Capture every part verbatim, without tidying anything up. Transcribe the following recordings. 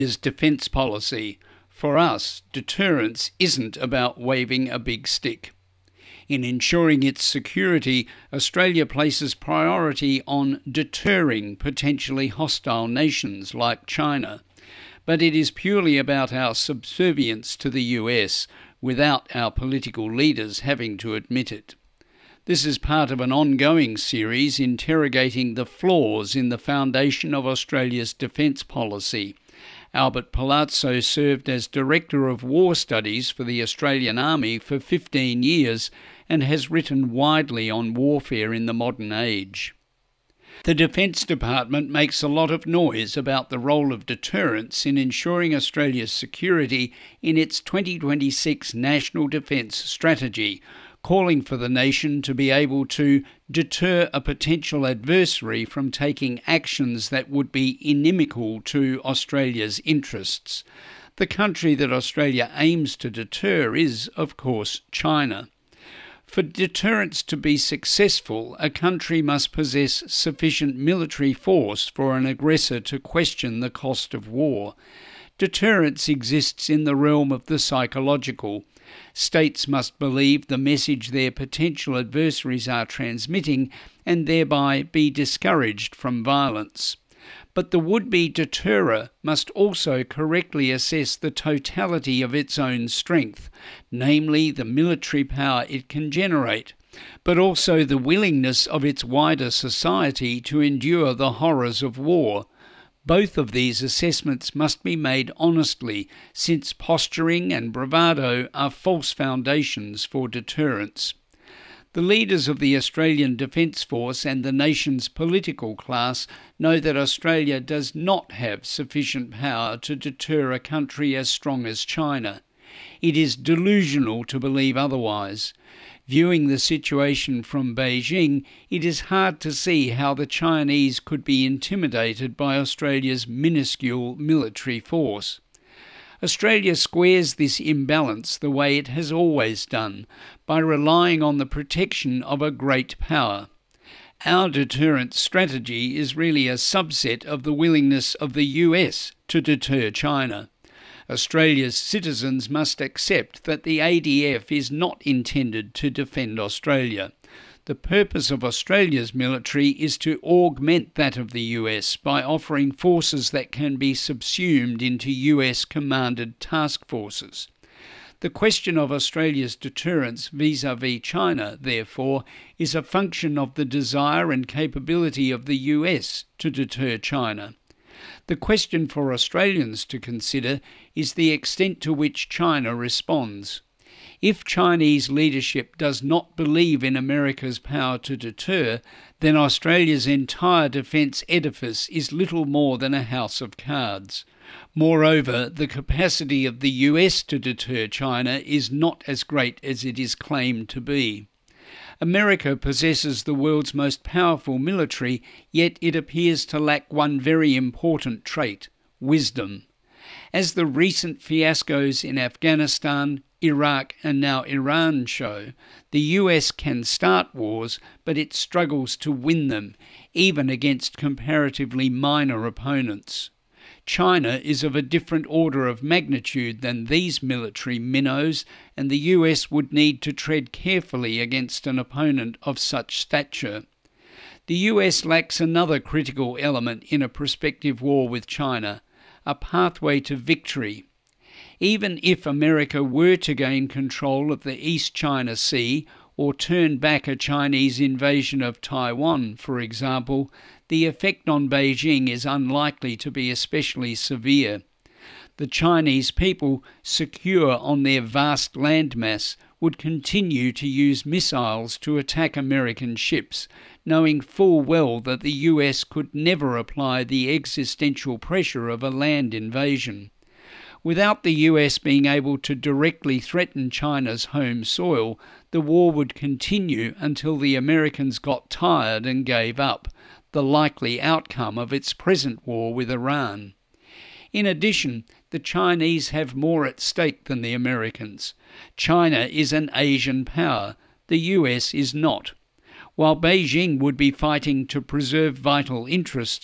is defence policy. For us, deterrence isn't about waving a big stick. In ensuring its security, Australia places priority on deterring potentially hostile nations like China. But it is purely about our subservience to the U S, without our political leaders having to admit it. This is part of an ongoing series interrogating the flaws in the foundation of Australia's defence policy. Albert Palazzo served as Director of War Studies for the Australian Army for fifteen years and has written widely on warfare in the modern age. The Defence Department makes a lot of noise about the role of deterrence in ensuring Australia's security in its twenty twenty-six National Defence Strategy, calling for the nation to be able to deter a potential adversary from taking actions that would be inimical to Australia's interests. The country that Australia aims to deter is, of course, China. For deterrence to be successful, a country must possess sufficient military force for an aggressor to question the cost of war. Deterrence exists in the realm of the psychological. States must believe the message their potential adversaries are transmitting and thereby be discouraged from violence. But the would-be deterrer must also correctly assess the totality of its own strength, namely the military power it can generate, but also the willingness of its wider society to endure the horrors of war. Both of these assessments must be made honestly, since posturing and bravado are false foundations for deterrence. The leaders of the Australian Defence Force and the nation's political class know that Australia does not have sufficient power to deter a country as strong as China. It is delusional to believe otherwise. Viewing the situation from Beijing, it is hard to see how the Chinese could be intimidated by Australia's minuscule military force. Australia squares this imbalance the way it has always done, by relying on the protection of a great power. Our deterrence strategy is really a subset of the willingness of the U S to deter China. Australia's citizens must accept that the A D F is not intended to defend Australia. The purpose of Australia's military is to augment that of the U S by offering forces that can be subsumed into U S-commanded task forces. The question of Australia's deterrence vis-à-vis China, therefore, is a function of the desire and capability of the U S to deter China. The question for Australians to consider is the extent to which China responds. If Chinese leadership does not believe in America's power to deter, then Australia's entire defence edifice is little more than a house of cards. Moreover, the capacity of the U S to deter China is not as great as it is claimed to be. America possesses the world's most powerful military, yet it appears to lack one very important trait: wisdom. As the recent fiascos in Afghanistan, Iraq and now Iran show, the U S can start wars, but it struggles to win them, even against comparatively minor opponents. China is of a different order of magnitude than these military minnows, and the U S would need to tread carefully against an opponent of such stature. The U S lacks another critical element in a prospective war with China: a pathway to victory. Even if America were to gain control of the East China Sea or turn back a Chinese invasion of Taiwan, for example, the effect on Beijing is unlikely to be especially severe. The Chinese people, secure on their vast landmass, would continue to use missiles to attack American ships, knowing full well that the U S could never apply the existential pressure of a land invasion. Without the U S being able to directly threaten China's home soil, the war would continue until the Americans got tired and gave up, the likely outcome of its present war with Iran. In addition, the Chinese have more at stake than the Americans. China is an Asian power, the U S is not. While Beijing would be fighting to preserve vital interests,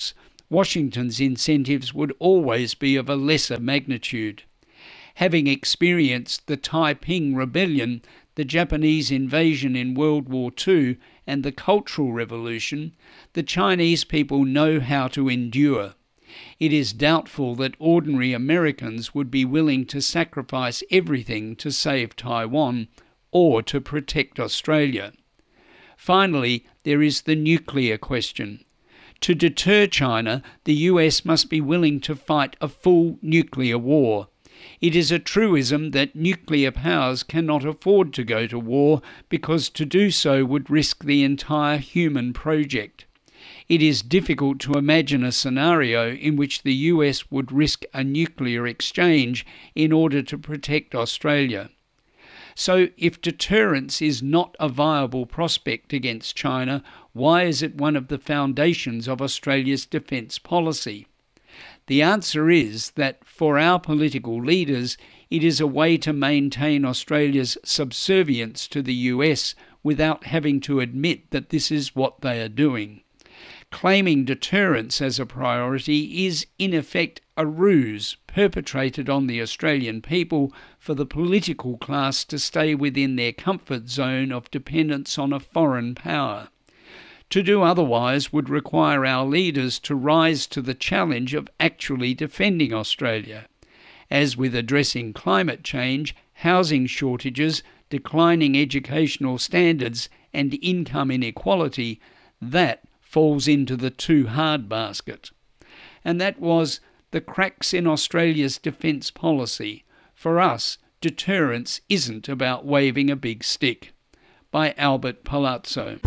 Washington's incentives would always be of a lesser magnitude. Having experienced the Taiping Rebellion, the Japanese invasion in World War Two, and the Cultural Revolution, the Chinese people know how to endure. It is doubtful that ordinary Americans would be willing to sacrifice everything to save Taiwan or to protect Australia. Finally, there is the nuclear question. To deter China, the U S must be willing to fight a full nuclear war. It is a truism that nuclear powers cannot afford to go to war because to do so would risk the entire human project. It is difficult to imagine a scenario in which the U S would risk a nuclear exchange in order to protect Australia. So if deterrence is not a viable prospect against China, why is it one of the foundations of Australia's defence policy? The answer is that for our political leaders, it is a way to maintain Australia's subservience to the U S without having to admit that this is what they are doing. Claiming deterrence as a priority is, in effect, a ruse perpetrated on the Australian people for the political class to stay within their comfort zone of dependence on a foreign power. To do otherwise would require our leaders to rise to the challenge of actually defending Australia. As with addressing climate change, housing shortages, declining educational standards and income inequality, that falls into the too hard basket. And that was the cracks in Australia's defence policy. For us, deterrence isn't about waving a big stick. By Albert Palazzo.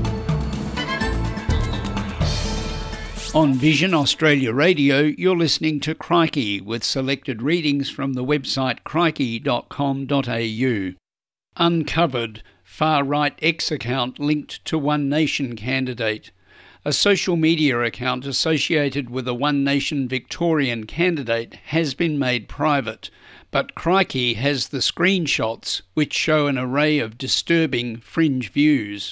On Vision Australia Radio, you're listening to Crikey with selected readings from the website crikey dot com dot a u. Uncovered, far-right X account linked to One Nation candidate. A social media account associated with a One Nation Victorian candidate has been made private, but Crikey has the screenshots which show an array of disturbing fringe views.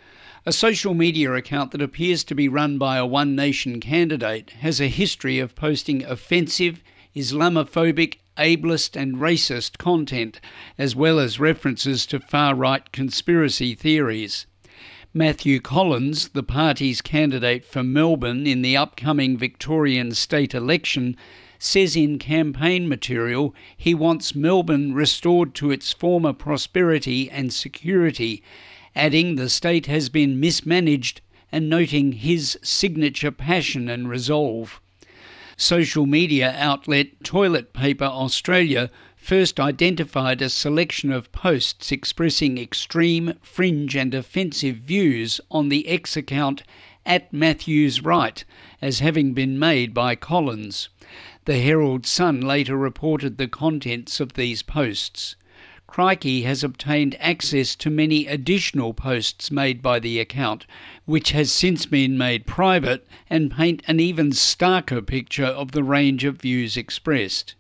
A social media account that appears to be run by a One Nation candidate has a history of posting offensive, Islamophobic, ableist and racist content, as well as references to far-right conspiracy theories. Matthew Collins, the party's candidate for Melbourne in the upcoming Victorian state election, says in campaign material he wants Melbourne restored to its former prosperity and security, adding the state has been mismanaged and noting his signature passion and resolve. Social media outlet Toilet Paper Australia first identified a selection of posts expressing extreme, fringe and offensive views on the X account at Matthews Right as having been made by Collins. The Herald Sun later reported the contents of these posts. Crikey has obtained access to many additional posts made by the account, which has since been made private and paint an even starker picture of the range of views expressed.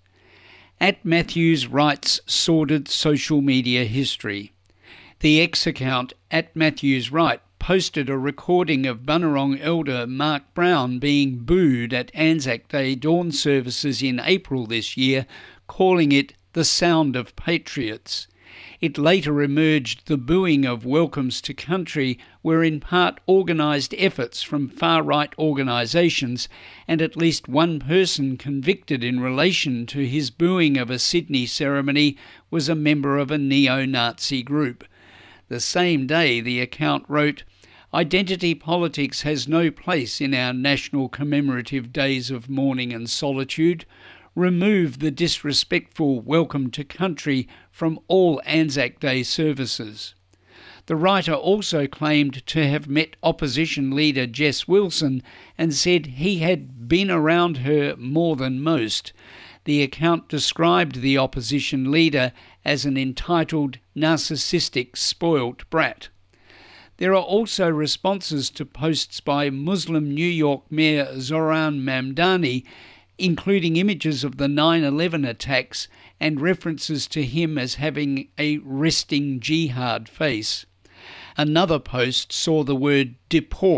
At Matthews Right's sordid social media history. The X account at Matthews Right posted a recording of Bunurong elder Mark Brown being booed at Anzac Day dawn services in April this year, calling it the sound of patriots. It later emerged the booing of welcomes to country were in part organised efforts from far-right organisations, and at least one person convicted in relation to his booing of a Sydney ceremony was a member of a neo-Nazi group. The same day the account wrote, "Identity politics has no place in our national commemorative days of mourning and solitude. Remove the disrespectful welcome to country from all Anzac Day services." The writer also claimed to have met opposition leader Jess Wilson and said he had been around her more than most. The account described the opposition leader as an entitled, narcissistic, spoilt brat. There are also responses to posts by Muslim New York Mayor Zohran Mamdani, including images of the nine eleven attacks and references to him as having a resting jihad face. Another post saw the word deport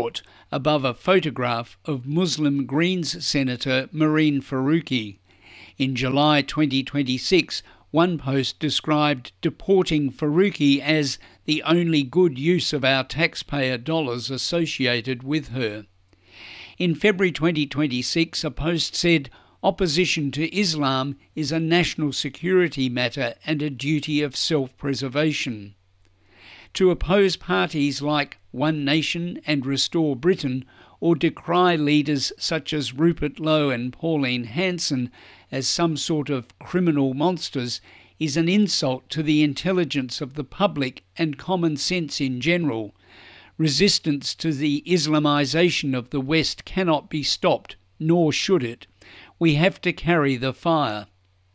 above a photograph of Muslim Greens Senator Mehreen Faruqi. In July twenty twenty-six, one post described deporting Faruqi as the only good use of our taxpayer dollars associated with her. In February twenty twenty-six, a post said, "Opposition to Islam is a national security matter and a duty of self-preservation." To oppose parties like One Nation and Restore Britain, or decry leaders such as Rupert Lowe and Pauline Hanson as some sort of criminal monsters, is an insult to the intelligence of the public and common sense in general. Resistance to the Islamisation of the West cannot be stopped, nor should it. We have to carry the fire.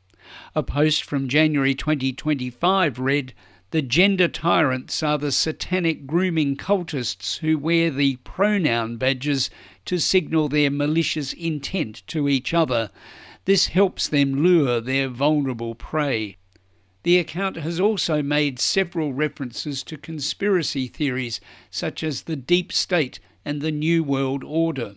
A post from January twenty twenty-five read, "The gender tyrants are the satanic grooming cultists who wear the pronoun badges to signal their malicious intent to each other. This helps them lure their vulnerable prey." The account has also made several references to conspiracy theories such as the Deep State and the New World Order.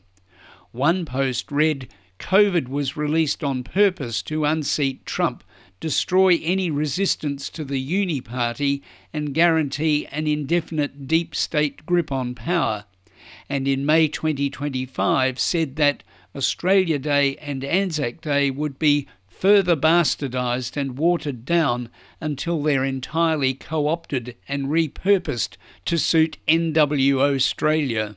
One post read, "COVID was released on purpose to unseat Trump, destroy any resistance to the Uni Party and guarantee an indefinite deep state grip on power," and in May twenty twenty-five said that Australia Day and Anzac Day would be further bastardised and watered down until they're entirely co-opted and repurposed to suit N W Australia.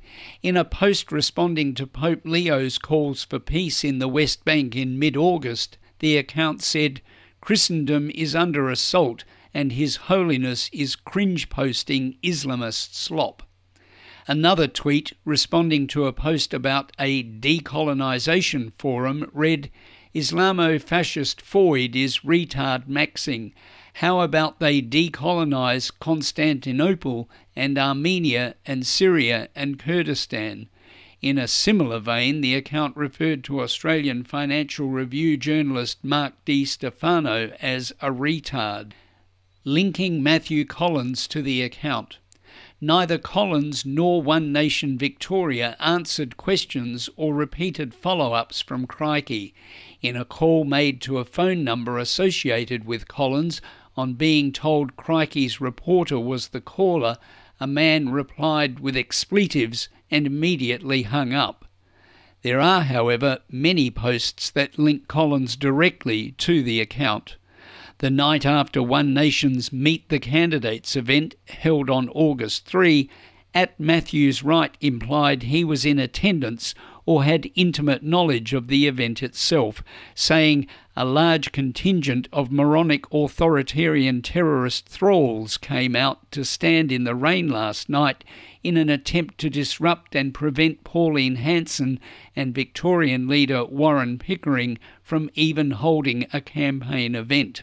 In a post responding to Pope Leo's calls for peace in the West Bank in mid-August, the account said, "Christendom is under assault and His Holiness is cringe-posting Islamist slop." Another tweet responding to a post about a decolonisation forum read, "Islamo-fascist Foyd is retard maxing. How about they decolonise Constantinople and Armenia and Syria and Kurdistan?" In a similar vein, the account referred to Australian Financial Review journalist Mark Di Stefano as a retard. Linking Matthew Collins to the account. Neither Collins nor One Nation Victoria answered questions or repeated follow-ups from Crikey. In a call made to a phone number associated with Collins, on being told Crikey's reporter was the caller, a man replied with expletives and immediately hung up. There are, however, many posts that link Collins directly to the account. The night after One Nation's Meet the Candidates event, held on August third, at Matthews Wright implied he was in attendance or had intimate knowledge of the event itself, saying a large contingent of moronic authoritarian terrorist thralls came out to stand in the rain last night in an attempt to disrupt and prevent Pauline Hanson and Victorian leader Warren Pickering from even holding a campaign event.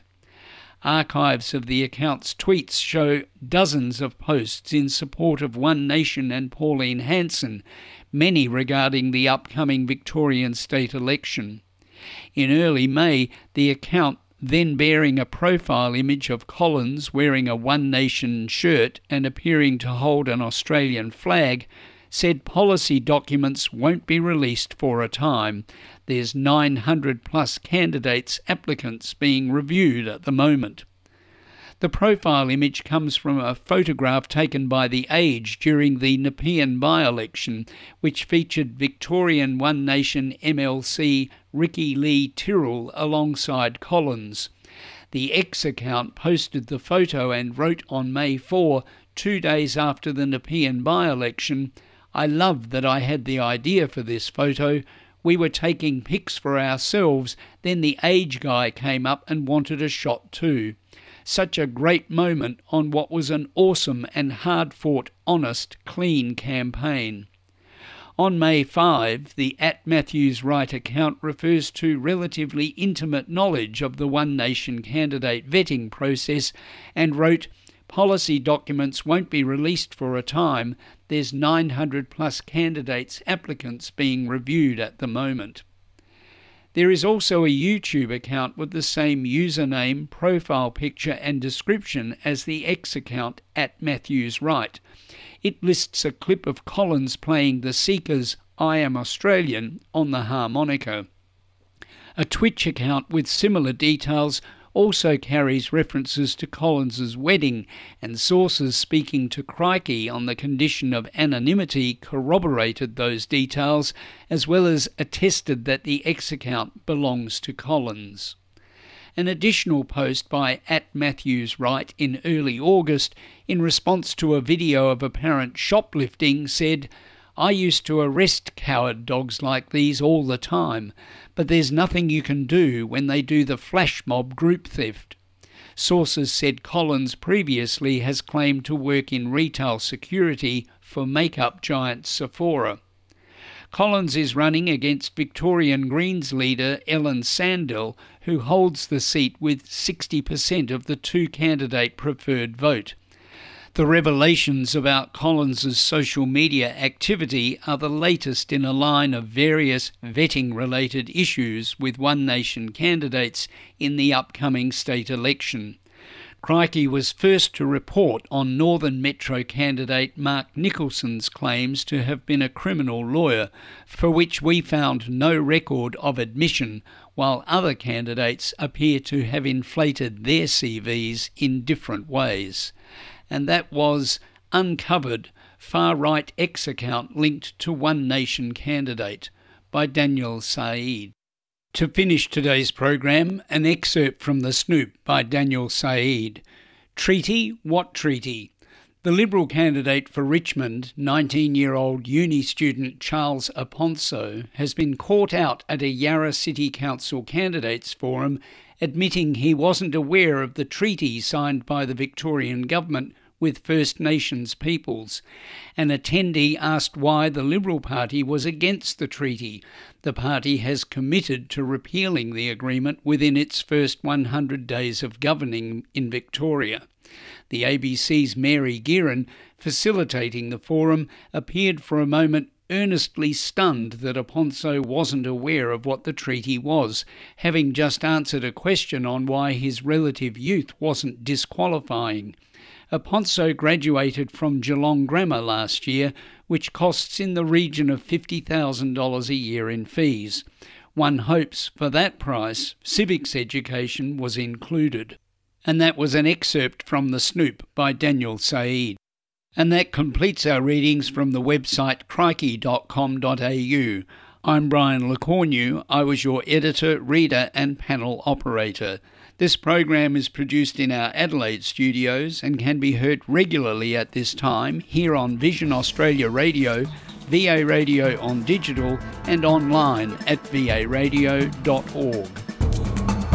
Archives of the account's tweets show dozens of posts in support of One Nation and Pauline Hanson, many regarding the upcoming Victorian state election. In early May, the account, then bearing a profile image of Collins wearing a One Nation shirt and appearing to hold an Australian flag, said policy documents won't be released for a time. There's nine hundred plus candidates applicants being reviewed at the moment. The profile image comes from a photograph taken by The Age during the Nepean by-election, which featured Victorian One Nation M L C Ricky Lee Tyrrell alongside Collins. The X account posted the photo and wrote on May fourth, two days after the Nepean by-election, "I love that I had the idea for this photo. We were taking pics for ourselves, then the Age guy came up and wanted a shot too. Such a great moment on what was an awesome and hard-fought, honest, clean campaign." On May fifth, the at Matthews Wright account refers to relatively intimate knowledge of the One Nation candidate vetting process and wrote, "Policy documents won't be released for a time. There's nine hundred plus candidates applicants being reviewed at the moment." There is also a YouTube account with the same username, profile picture and description as the X account at Matthews Wright. It lists a clip of Collins playing the Seekers' I Am Australian on the harmonica. A Twitch account with similar details also carries references to Collins's wedding, and sources speaking to Crikey on the condition of anonymity corroborated those details, as well as attested that the X account belongs to Collins. An additional post by at Matthews Wright in early August, in response to a video of apparent shoplifting, said, "I used to arrest coward dogs like these all the time, but there's nothing you can do when they do the flash mob group theft." Sources said Collins previously has claimed to work in retail security for makeup giant Sephora. Collins is running against Victorian Greens leader Ellen Sandell, who holds the seat with sixty percent of the two-candidate preferred vote. The revelations about Collins's social media activity are the latest in a line of various vetting-related issues with One Nation candidates in the upcoming state election. Crikey was first to report on Northern Metro candidate Mark Nicholson's claims to have been a criminal lawyer, for which we found no record of admission, while other candidates appear to have inflated their C Vs in different ways. And that was Uncovered, Far-Right X account linked to One Nation candidate by Daniel Saeed. To finish today's program, an excerpt from The Snoop by Daniel Saeed. Treaty? What treaty? The Liberal candidate for Richmond, nineteen-year-old uni student Charles Aponso, has been caught out at a Yarra City Council Candidates Forum, admitting he wasn't aware of the treaty signed by the Victorian government with First Nations peoples. An attendee asked why the Liberal Party was against the treaty. The party has committed to repealing the agreement within its first one hundred days of governing in Victoria. The A B C's Mary Gearan, facilitating the forum, appeared for a moment earnestly stunned that Aponso wasn't aware of what the treaty was, having just answered a question on why his relative youth wasn't disqualifying. Aponso graduated from Geelong Grammar last year, which costs in the region of fifty thousand dollars a year in fees. One hopes for that price civics education was included. And that was an excerpt from The Snoop by Daniel Saeed. And that completes our readings from the website crikey dot com dot a u. I'm Brian LeCornu. I was your editor, reader and panel operator. This program is produced in our Adelaide studios and can be heard regularly at this time here on Vision Australia Radio, V A Radio on digital and online at v a radio dot org.